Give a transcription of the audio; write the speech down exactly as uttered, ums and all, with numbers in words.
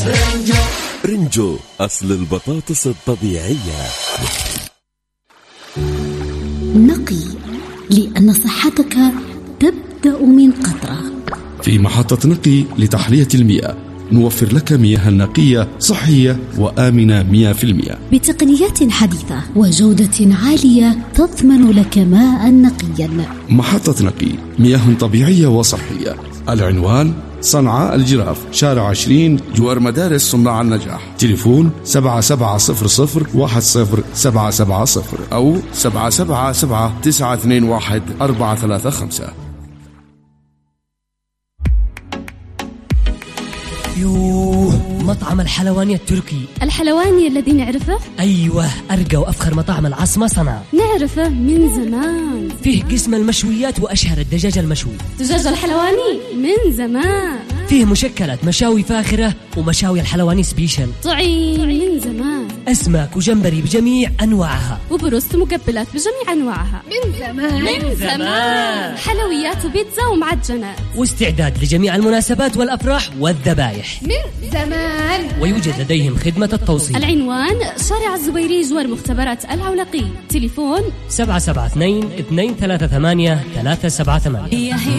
رنجو أصل البطاطس الطبيعية. نقي، لأن صحتك تبدأ من قطرة. في محطة نقي لتحلية المياه نوفر لك مياه نقية صحية وآمنة مئة بالمئة بتقنيات حديثة وجودة عالية تضمن لك ماء نقيا. محطة نقي، مياه طبيعية وصحية. العنوان صنعاء الجراف، شارع عشرين، جوار مدارس صناع النجاح. تليفون سبعة سبعة صفر صفر واحد صفر سبعة سبعة صفر أو سبعة سبعة سبعة تسعة اثنين واحد أربعة ثلاثة خمسة. يوه، مطعم الحلواني التركي. الحلواني الذي نعرفه؟ أيوة، أرقى وأفخر مطاعم العاصمة صنعاء. نعرفه من زمان. فيه قسم المشويات وأشهر الدجاج المشوي. دجاج الحلواني من زمان. فيه مشكلات مشاوي فاخرة ومشاوي الحلواني سبيشل. طعيم من زمان. أسماك وجمبري بجميع أنواعها. وبروست مقبلات بجميع أنواعها. من زمان من زمان. حلويات وبيتزا ومعجنات. واستعداد لجميع المناسبات والأفراح والذبايح. من زمان. ويوجد لديهم خدمة التوصيل. العنوان شارع الزبيري جوار مختبرات العولقي. تليفون سبعة سبعة اثنين اثنين ثلاثة ثمانية ثلاثة سبعة ثمانية.